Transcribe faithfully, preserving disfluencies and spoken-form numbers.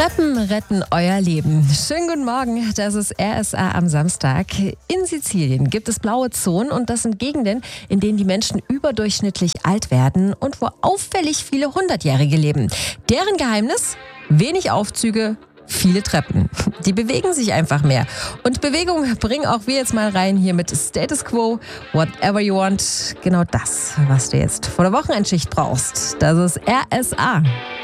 Treppen retten euer Leben. Schönen guten Morgen, das ist R S A am Samstag. In Sizilien gibt es blaue Zonen und das sind Gegenden, in denen die Menschen überdurchschnittlich alt werden und wo auffällig viele Hundertjährige leben. Deren Geheimnis? Wenig Aufzüge, viele Treppen. Die bewegen sich einfach mehr. Und Bewegung bringen auch wir jetzt mal rein hier mit Status Quo, Whatever You Want. Genau das, was du jetzt vor der Wochenendschicht brauchst. Das ist R S A.